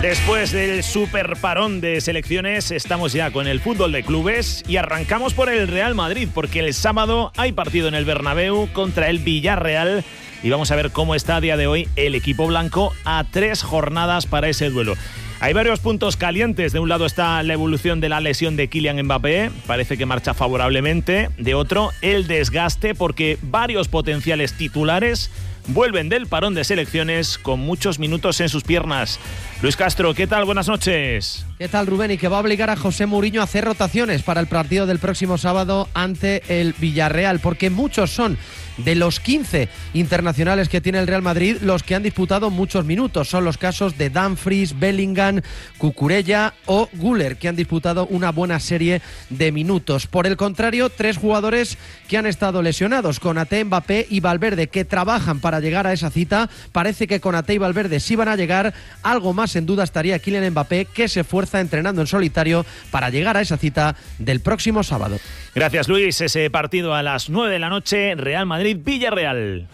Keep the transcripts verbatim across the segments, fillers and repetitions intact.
Después del super parón de selecciones, estamos ya con el fútbol de clubes y arrancamos por el Real Madrid, porque el sábado hay partido en el Bernabéu contra el Villarreal y vamos a ver cómo está a día de hoy el equipo blanco a tres jornadas para ese duelo. Hay varios puntos calientes. De un lado está la evolución de la lesión de Kylian Mbappé, parece que marcha favorablemente. De otro, el desgaste, porque varios potenciales titulares vuelven del parón de selecciones con muchos minutos en sus piernas. Luis Castro, ¿qué tal? Buenas noches. ¿Qué tal, Rubén? Y que va a obligar a José Mourinho a hacer rotaciones para el partido del próximo sábado ante el Villarreal, porque muchos son de los quince internacionales que tiene el Real Madrid los que han disputado muchos minutos. Son los casos de Dumfries, Bellingham, Cucurella o Güler, que han disputado una buena serie de minutos. Por el contrario, tres jugadores que han estado lesionados, Konaté, Mbappé y Valverde, que trabajan para llegar a esa cita. Parece que Konaté y Valverde sí van a llegar. Algo más en duda estaría Kylian Mbappé, que se esfuerza entrenando en solitario para llegar a esa cita del próximo sábado. Gracias, Luis. Ese partido a las nueve de la noche, Real Madrid-Villarreal.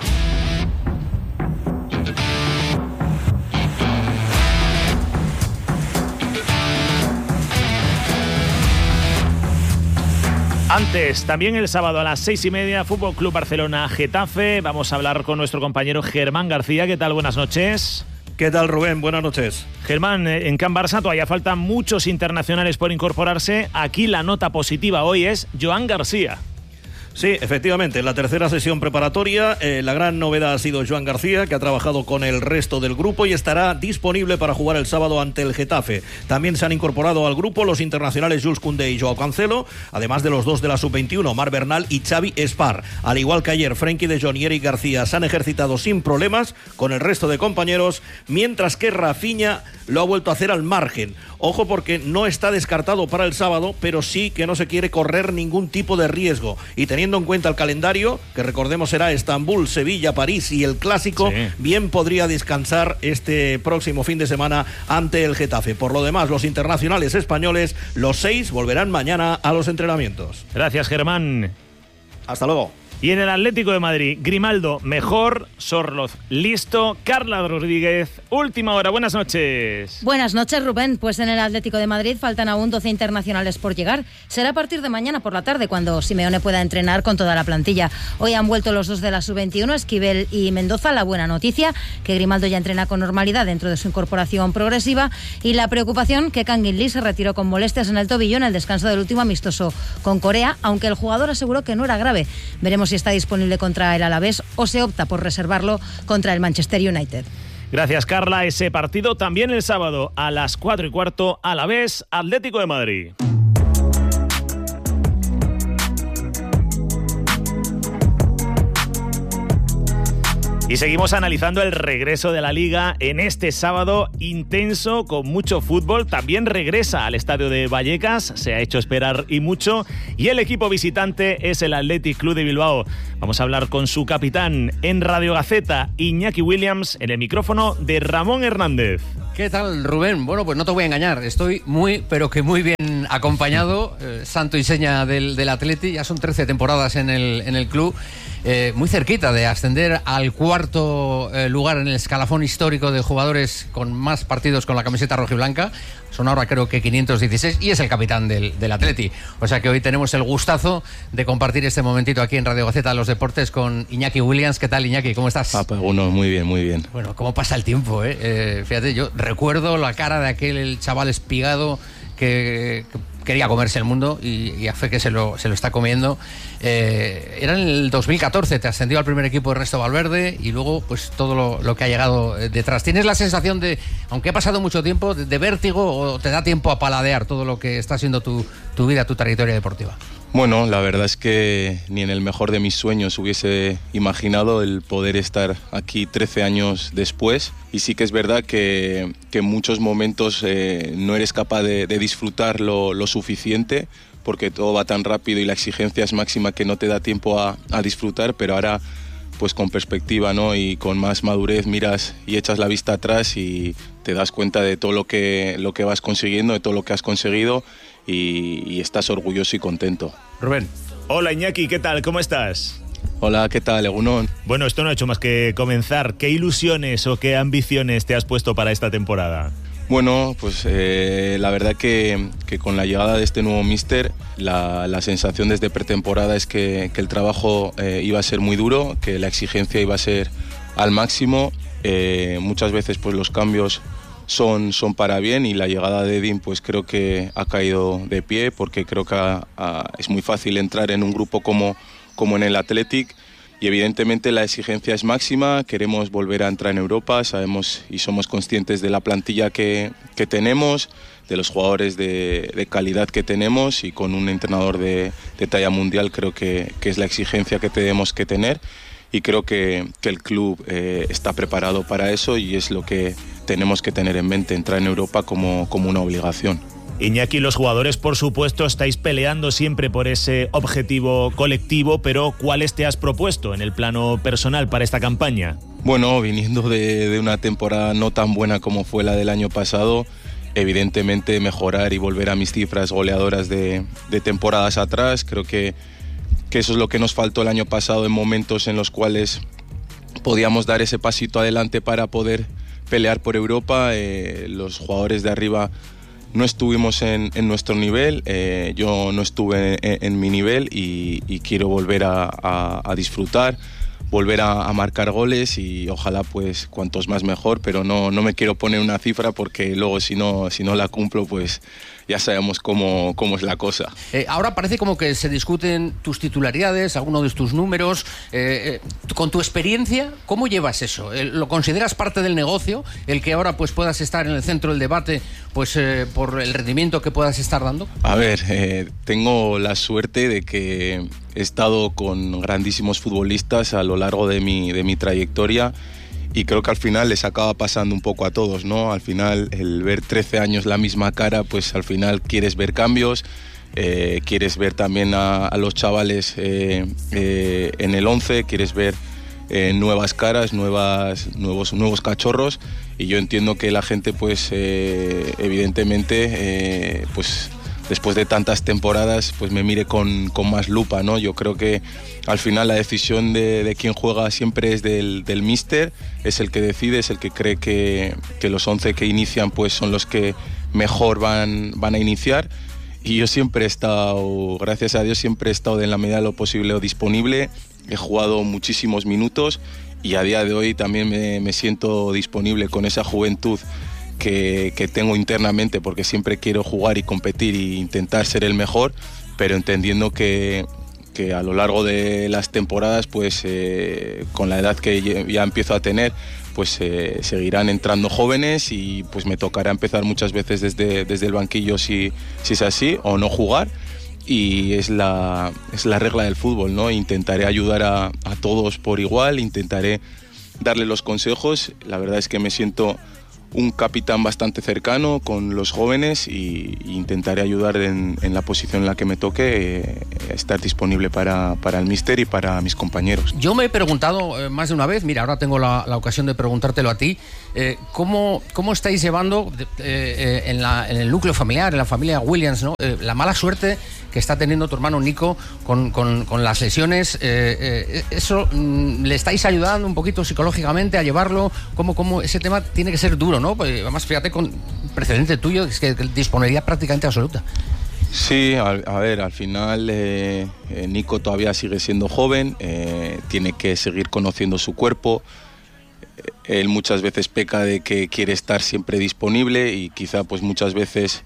Antes, también el sábado a las seis y media, Fútbol Club Barcelona-Getafe. Vamos a hablar con nuestro compañero Germán García. ¿Qué tal? Buenas noches. ¿Qué tal, Rubén? Buenas noches. Germán, en Can Barça todavía faltan muchos internacionales por incorporarse. Aquí la nota positiva hoy es Joan García. Sí, efectivamente, en la tercera sesión preparatoria eh, la gran novedad ha sido Joan García, que ha trabajado con el resto del grupo y estará disponible para jugar el sábado ante el Getafe. También se han incorporado al grupo los internacionales Jules Koundé y Joao Cancelo, además de los dos de la sub veintiuno, Marc Bernal y Xavi Espar. Al igual que ayer, Frenkie de Jong y Eric García se han ejercitado sin problemas con el resto de compañeros, mientras que Rafinha lo ha vuelto a hacer al margen. Ojo, porque no está descartado para el sábado, pero sí que no se quiere correr ningún tipo de riesgo. Y teniendo en cuenta el calendario, que recordemos será Estambul, Sevilla, París y el Clásico, sí, bien podría descansar este próximo fin de semana ante el Getafe. Por lo demás, los internacionales españoles, los seis, volverán mañana a los entrenamientos. Gracias, Germán. Hasta luego. Y en el Atlético de Madrid, Grimaldo mejor, Sorloz listo, Carla Rodríguez, última hora. Buenas noches. Buenas noches, Rubén. Pues en el Atlético de Madrid faltan aún doce internacionales por llegar. Será a partir de mañana por la tarde cuando Simeone pueda entrenar con toda la plantilla. Hoy han vuelto los dos de la sub veintiuno, Esquivel y Mendoza. La buena noticia, que Grimaldo ya entrena con normalidad dentro de su incorporación progresiva. Y la preocupación, que Kangin Lee se retiró con molestias en el tobillo en el descanso del último amistoso con Corea, aunque el jugador aseguró que no era grave. Veremos si está disponible contra el Alavés o se opta por reservarlo contra el Manchester United. Gracias, Carla. Ese partido también el sábado a las cuatro y cuarto, Alavés, Atlético de Madrid. Y seguimos analizando el regreso de la Liga en este sábado intenso, con mucho fútbol. También regresa al estadio de Vallecas, se ha hecho esperar y mucho. Y el equipo visitante es el Athletic Club de Bilbao. Vamos a hablar con su capitán en Radio Gaceta, Iñaki Williams, en el micrófono de Ramón Hernández. ¿Qué tal, Rubén? Bueno, pues no te voy a engañar, estoy muy, pero que muy bien acompañado, eh, santo y seña del, del Atleti. Ya son trece temporadas en el, en el club. Eh, muy cerquita de ascender al cuarto eh, lugar en el escalafón histórico de jugadores con más partidos con la camiseta rojiblanca. Son ahora creo que quinientos dieciséis y es el capitán del, del Atleti. O sea que hoy tenemos el gustazo de compartir este momentito aquí en Radio Gaceta de los Deportes con Iñaki Williams. ¿Qué tal, Iñaki? ¿Cómo estás? Ah, pues uno, muy bien, muy bien. Bueno, ¿cómo pasa el tiempo? Eh? Eh, fíjate, yo recuerdo la cara de aquel chaval espigado que... que quería comerse el mundo y, y a fe que se lo, se lo está comiendo. Eh, era en el dos mil catorce, te ascendió al primer equipo Ernesto Valverde y luego pues todo lo, lo que ha llegado detrás. ¿Tienes la sensación de, aunque ha pasado mucho tiempo, de, de vértigo o te da tiempo a paladear todo lo que está siendo tu, tu vida, tu trayectoria deportiva? Bueno, la verdad es que ni en el mejor de mis sueños hubiese imaginado el poder estar aquí trece años después, y sí que es verdad que, que en muchos momentos eh, no eres capaz de, de disfrutar lo, lo suficiente, porque todo va tan rápido y la exigencia es máxima que no te da tiempo a, a disfrutar, pero ahora pues con perspectiva, ¿no? Y con más madurez miras y echas la vista atrás y te das cuenta de todo lo que, lo que vas consiguiendo, de todo lo que has conseguido, y, y estás orgulloso y contento. Rubén. Hola, Iñaki, ¿qué tal? ¿Cómo estás? Hola, ¿qué tal, Egunon? Bueno, esto no ha hecho más que comenzar. ¿Qué ilusiones o qué ambiciones te has puesto para esta temporada? Bueno, pues eh, la verdad que, que con la llegada de este nuevo míster, la, la sensación desde pretemporada es que, que el trabajo eh, iba a ser muy duro, que la exigencia iba a ser al máximo. Eh, muchas veces pues los cambios son, son para bien, y la llegada de Edin pues creo que ha caído de pie, porque creo que a, a, es muy fácil entrar en un grupo como, como en el Athletic. Y evidentemente la exigencia es máxima, queremos volver a entrar en Europa, sabemos y somos conscientes de la plantilla que, que tenemos, de los jugadores de, de calidad que tenemos, y con un entrenador de, de talla mundial creo que, que es la exigencia que tenemos que tener, y creo que, que el club eh, está preparado para eso, y es lo que tenemos que tener en mente, entrar en Europa como, como una obligación. Iñaki, los jugadores, por supuesto, estáis peleando siempre por ese objetivo colectivo, pero ¿cuáles te has propuesto en el plano personal para esta campaña? Bueno, viniendo de, de una temporada no tan buena como fue la del año pasado, evidentemente mejorar y volver a mis cifras goleadoras de, de temporadas atrás. Creo que, que eso es lo que nos faltó el año pasado, en momentos en los cuales podíamos dar ese pasito adelante para poder pelear por Europa. Eh, los jugadores de arriba no estuvimos en, en nuestro nivel, eh, yo no estuve en, en mi nivel, y, y quiero volver a, a, a disfrutar, volver a, a marcar goles, y ojalá pues cuantos más mejor, pero no, no me quiero poner una cifra, porque luego si no, si no la cumplo pues ya sabemos cómo, cómo es la cosa. Eh, ahora parece como que se discuten tus titularidades, algunos de tus números. Eh, eh, con tu experiencia, ¿cómo llevas eso? Eh, ¿Lo consideras parte del negocio, el que ahora pues puedas estar en el centro del debate pues eh, por el rendimiento que puedas estar dando? A ver, eh, tengo la suerte de que he estado con grandísimos futbolistas a lo largo de mi, de mi trayectoria, y creo que al final les acaba pasando un poco a todos, ¿no? Al final, el ver trece años la misma cara, pues al final quieres ver cambios, eh, quieres ver también a, a los chavales eh, eh, en el once, quieres ver eh, nuevas caras, nuevas, nuevos, nuevos cachorros, y yo entiendo que la gente, pues eh, evidentemente, eh, pues después de tantas temporadas, pues me mire con, con más lupa, ¿no? Yo creo que al final la decisión de, de quién juega siempre es del, del míster, es el que decide, es el que cree que, que los once que inician pues son los que mejor van, van a iniciar, y yo siempre he estado, gracias a Dios, siempre he estado en la medida de lo posible disponible, he jugado muchísimos minutos, y a día de hoy también me, me siento disponible con esa juventud Que, que tengo internamente, porque siempre quiero jugar y competir e intentar ser el mejor, pero entendiendo que, que a lo largo de las temporadas, pues eh, con la edad que ya empiezo a tener, pues eh, seguirán entrando jóvenes, y pues me tocará empezar muchas veces desde, desde el banquillo si, si es así, o no jugar, y es la, es la regla del fútbol, ¿no? Intentaré ayudar a, a todos por igual, intentaré darle los consejos. La verdad es que me siento un capitán bastante cercano con los jóvenes, y, y intentaré ayudar en, en la posición en la que me toque, eh, estar disponible para, para el míster y para mis compañeros. Yo me he preguntado eh, más de una vez, mira, ahora tengo la, la ocasión de preguntártelo a ti, eh, ¿cómo, ¿cómo estáis llevando eh, eh, en, la, en el núcleo familiar, en la familia Williams, ¿no? eh, la mala suerte que está teniendo tu hermano Nico con, con, con las lesiones? Eh, eh, ¿Eso mm, le estáis ayudando un poquito psicológicamente a llevarlo? ¿Cómo, cómo ese tema tiene que ser duro, ¿no? Pues, además, fíjate, con precedente tuyo, es que disponibilidad prácticamente absoluta. Sí, a, a ver, al final eh, eh, Nico todavía sigue siendo joven, eh, tiene que seguir conociendo su cuerpo. Él muchas veces peca de que quiere estar siempre disponible, y quizá pues muchas veces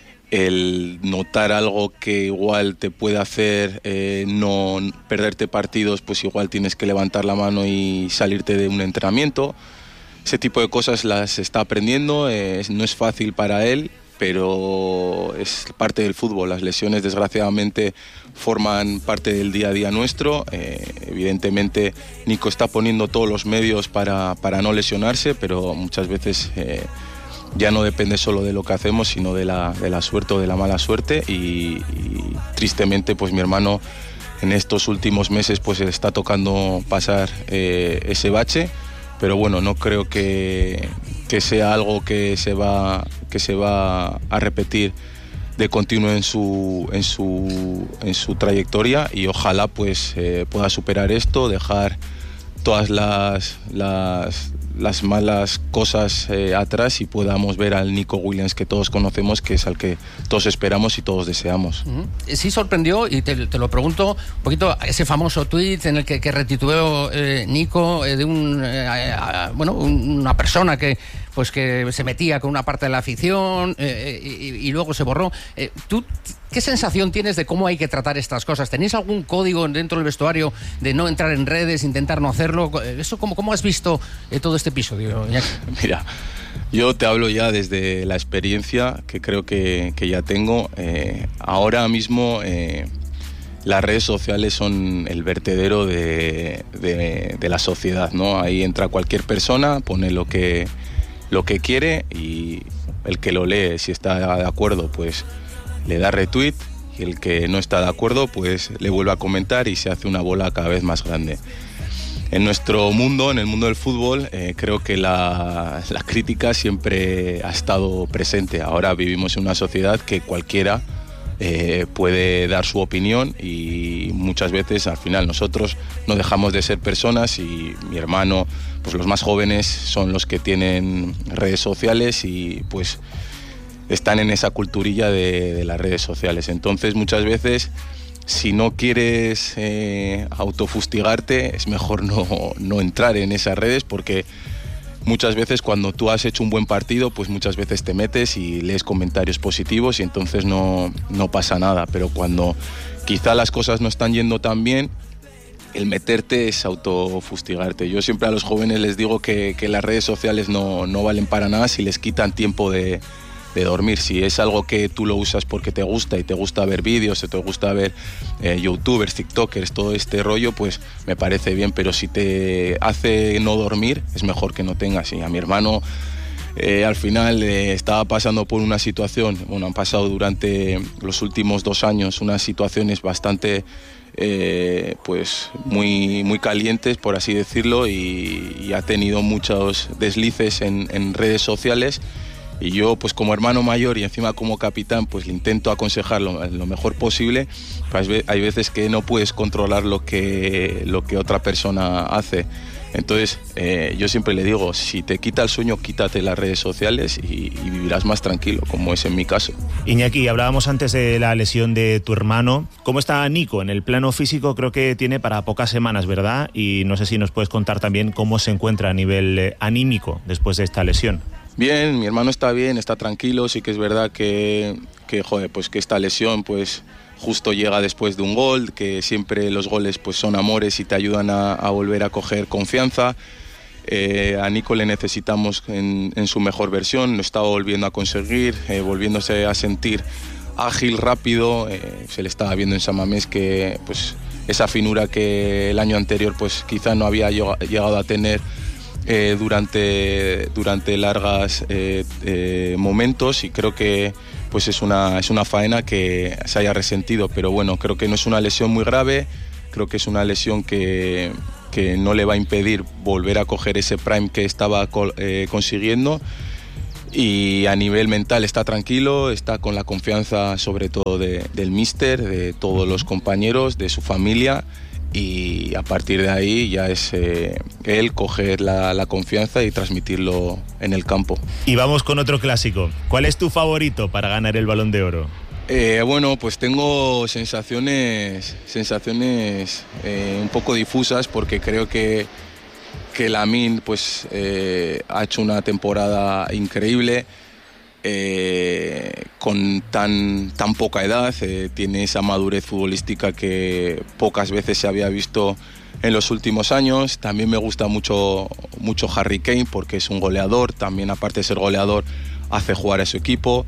el notar algo que igual te puede hacer eh, no perderte partidos, pues igual tienes que levantar la mano y salirte de un entrenamiento. Ese tipo de cosas las está aprendiendo, eh, no es fácil para él, pero es parte del fútbol. Las lesiones, desgraciadamente, forman parte del día a día nuestro. Eh, evidentemente, Nico está poniendo todos los medios para, para no lesionarse, pero muchas veces eh, ya no depende solo de lo que hacemos, sino de la, de la suerte o de la mala suerte, y, y tristemente pues mi hermano en estos últimos meses pues está tocando pasar eh, ese bache, pero bueno, no creo que, que sea algo que se va, que se va a repetir de continuo en su, en su, en su trayectoria, y ojalá pues eh, pueda superar esto, dejar todas las, las, las malas cosas eh, atrás y podamos ver al Nico Williams que todos conocemos, que es al que todos esperamos y todos deseamos. Uh-huh. Sí sorprendió, y te, te lo pregunto un poquito, ese famoso tuit en el que, que retituleó eh, Nico eh, de un eh, a, bueno un, una persona que pues que se metía con una parte de la afición eh, y, y luego se borró. Eh, ¿Tú qué sensación tienes de cómo hay que tratar estas cosas? ¿Tenéis algún código dentro del vestuario de no entrar en redes, intentar no hacerlo? ¿Eso cómo, cómo has visto eh, todo este episodio, Iñaki? Mira, yo te hablo ya desde la experiencia que creo que, que ya tengo. Eh, ahora mismo eh, las redes sociales son el vertedero de, de, de la sociedad, ¿no? Ahí entra cualquier persona, pone lo que, lo que quiere y el que lo lee, si está de acuerdo, pues le da retweet, y el que no está de acuerdo, pues le vuelve a comentar y se hace una bola cada vez más grande. En nuestro mundo, en el mundo del fútbol, eh, creo que la, la crítica siempre ha estado presente. Ahora vivimos en una sociedad que cualquiera eh, puede dar su opinión y muchas veces al final nosotros no dejamos de ser personas y mi hermano, pues los más jóvenes son los que tienen redes sociales y pues están en esa culturilla de, de las redes sociales. Entonces muchas veces, si no quieres eh, autofustigarte, es mejor no, no entrar en esas redes, porque muchas veces cuando tú has hecho un buen partido, pues muchas veces te metes y lees comentarios positivos y entonces no, no pasa nada. Pero cuando quizá las cosas no están yendo tan bien, el meterte es autofustigarte. Yo siempre a los jóvenes les digo que, que las redes sociales no, no valen para nada si les quitan tiempo de de dormir. Si es algo que tú lo usas porque te gusta y te gusta ver vídeos, te gusta ver eh, youtubers, tiktokers, todo este rollo, pues me parece bien, pero si te hace no dormir, es mejor que no tengas. Y a mi hermano eh, al final eh, estaba pasando por una situación, bueno, han pasado durante los últimos dos años unas situaciones bastante eh, pues muy, muy calientes, por así decirlo, y, y ha tenido muchos deslices en, en redes sociales. Y yo, pues como hermano mayor y encima como capitán, pues le intento aconsejar lo, lo mejor posible. Pues hay veces que no puedes controlar lo que, lo que otra persona hace. Entonces, eh, yo siempre le digo, si te quita el sueño, quítate las redes sociales y, y vivirás más tranquilo, como es en mi caso. Iñaki, hablábamos antes de la lesión de tu hermano. ¿Cómo está Nico? En el plano físico creo que tiene para pocas semanas, ¿verdad? Y no sé si nos puedes contar también cómo se encuentra a nivel eh, anímico después de esta lesión. Bien, mi hermano está bien, está tranquilo. Sí que es verdad que, que, joder, pues que esta lesión pues justo llega después de un gol, que siempre los goles pues son amores y te ayudan a, a volver a coger confianza. Eh, a Nico le necesitamos en, en su mejor versión, lo está volviendo a conseguir, eh, volviéndose a sentir ágil, rápido. Eh, se le estaba viendo en San Mamés que pues esa finura que el año anterior pues quizá no había llegado a tener Eh, durante, durante largas eh, eh, momentos, y creo que pues es una, es una faena que se haya resentido, pero bueno, creo que no es una lesión muy grave, creo que es una lesión que, que no le va a impedir volver a coger ese prime que estaba eh, consiguiendo, y a nivel mental está tranquilo, está con la confianza sobre todo de, del míster, de todos los compañeros, de su familia. Y a partir de ahí ya es eh, él coger la, la confianza y transmitirlo en el campo. Y vamos con otro clásico. ¿Cuál es tu favorito para ganar el Balón de Oro? Eh, bueno, pues tengo sensaciones, sensaciones eh, un poco difusas, porque creo que, que Lamine pues, eh, ha hecho una temporada increíble. Eh, con tan, tan poca edad, eh, tiene esa madurez futbolística que pocas veces se había visto en los últimos años. También me gusta mucho, mucho Harry Kane, porque es un goleador, también aparte de ser goleador hace jugar a su equipo.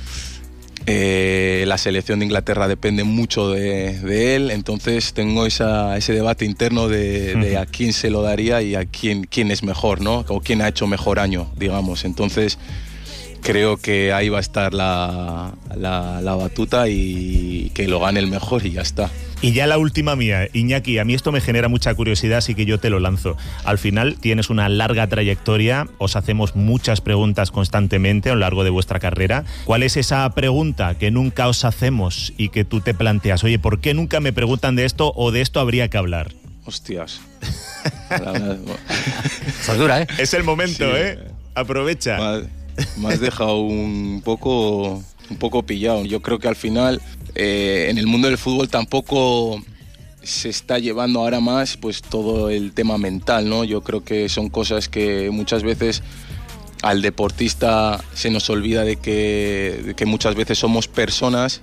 Eh, la selección de Inglaterra depende mucho de, de él, entonces tengo esa, ese debate interno de, de a quién se lo daría y a quién, quién es mejor, ¿no? O quién ha hecho mejor año, digamos. Entonces creo que ahí va a estar la, la, la batuta y que lo gane el mejor y ya está. Y ya la última mía, Iñaki, a mí esto me genera mucha curiosidad, así que yo te lo lanzo. Al final tienes una larga trayectoria, os hacemos muchas preguntas constantemente a lo largo de vuestra carrera. ¿Cuál es esa pregunta que nunca os hacemos y que tú te planteas? Oye, ¿por qué nunca me preguntan de esto o de esto habría que hablar? Hostias. Esa es dura, ¿eh? Es el momento, Sí. ¿eh? Aprovecha. Me has, me has dejado un poco, un poco pillado. Yo creo que al final eh, en el mundo del fútbol tampoco se está llevando ahora más pues todo el tema mental, ¿no? Yo creo que son cosas que muchas veces al deportista se nos olvida de que, de que muchas veces somos personas.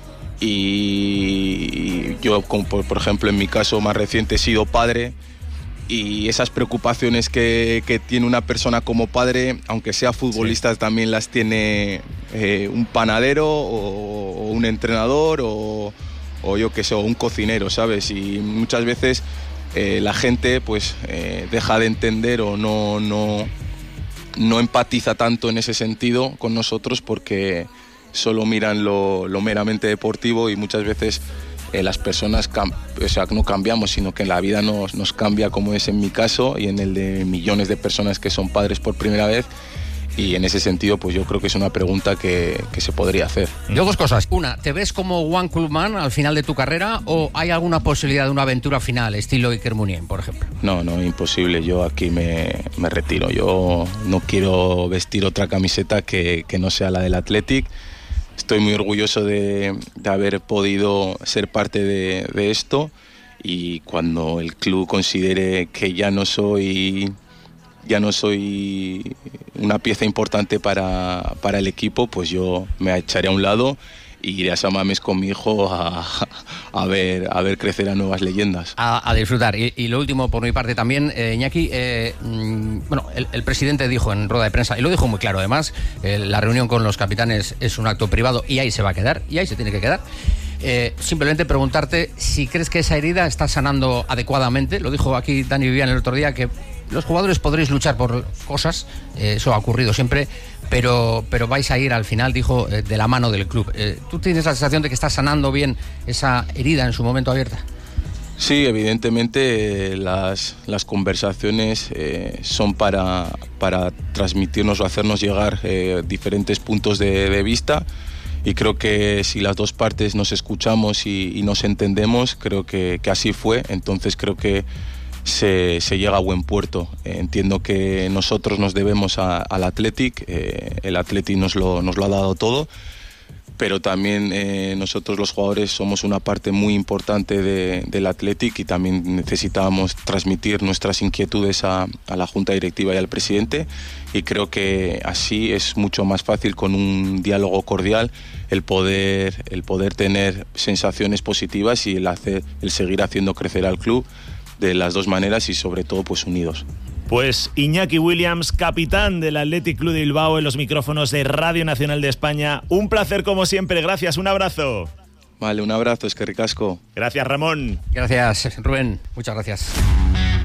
Y yo, como por, por ejemplo en mi caso más reciente, he sido padre, y esas preocupaciones que, que tiene una persona como padre, aunque sea futbolista, sí, también las tiene eh, un panadero o, o un entrenador o, o yo qué sé, o un cocinero, ¿sabes? Y muchas veces eh, la gente pues eh, deja de entender o no, no, no empatiza tanto en ese sentido con nosotros porque solo miran lo, lo meramente deportivo, y muchas veces eh, las personas cam- o sea, no cambiamos, sino que la vida nos, nos cambia, como es en mi caso y en el de millones de personas que son padres por primera vez. Y en ese sentido, pues yo creo que es una pregunta que, que se podría hacer. Yo dos cosas. Una, ¿te ves como One Clubman al final de tu carrera o hay alguna posibilidad de una aventura final, estilo Iker Muniain, por ejemplo? No, no, imposible. Yo aquí me, me retiro. Yo no quiero vestir otra camiseta que, que no sea la del Athletic. Estoy muy orgulloso de, de haber podido ser parte de, de esto, y cuando el club considere que ya no soy ya no soy una pieza importante para, para el equipo, pues yo me echaré a un lado y iré a San Mamés con mi hijo a, a, ver, a ver crecer a nuevas leyendas. A, a disfrutar. Y, y lo último, por mi parte también, eh, Iñaki, eh, mmm, bueno, el, el presidente dijo en rueda de prensa, y lo dijo muy claro además, eh, la reunión con los capitanes es un acto privado y ahí se va a quedar, y ahí se tiene que quedar. Eh, simplemente preguntarte si crees que esa herida está sanando adecuadamente. Lo dijo aquí Dani Vivian el otro día, que los jugadores podréis luchar por cosas, eh, eso ha ocurrido siempre, pero, pero vais a ir al final, dijo, eh, de la mano del club. Eh, ¿Tú tienes la sensación de que está sanando bien esa herida en su momento abierta? Sí, evidentemente eh, las, las conversaciones eh, son para, para transmitirnos o hacernos llegar eh, diferentes puntos de, de vista, y creo que si las dos partes nos escuchamos y, y nos entendemos, creo que, que así fue. Entonces creo que Se, se llega a buen puerto. Eh, entiendo que nosotros nos debemos a, al Athletic, eh, el Athletic nos lo, nos lo ha dado todo, pero también eh, nosotros los jugadores somos una parte muy importante de, del Athletic, y también necesitábamos transmitir nuestras inquietudes a, a la Junta Directiva y al presidente, y creo que así es mucho más fácil, con un diálogo cordial, el poder, el poder tener sensaciones positivas y el, hacer, el seguir haciendo crecer al club de las dos maneras, y sobre todo pues unidos. Pues Iñaki Williams, capitán del Athletic Club de Bilbao, en los micrófonos de Radio Nacional de España. Un placer como siempre, gracias, un abrazo. Vale, un abrazo, es que ricasco. Gracias, Ramón. Gracias, Rubén, muchas gracias.